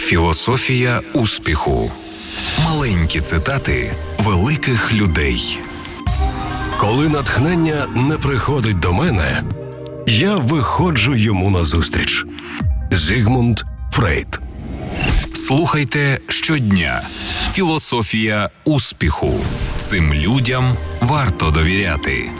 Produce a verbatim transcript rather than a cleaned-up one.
Філософія успіху. Маленькі цитати великих людей. Коли натхнення не приходить до мене, я виходжу йому назустріч. Зігмунд Фрейд. Слухайте щодня. Філософія успіху. Цим людям варто довіряти.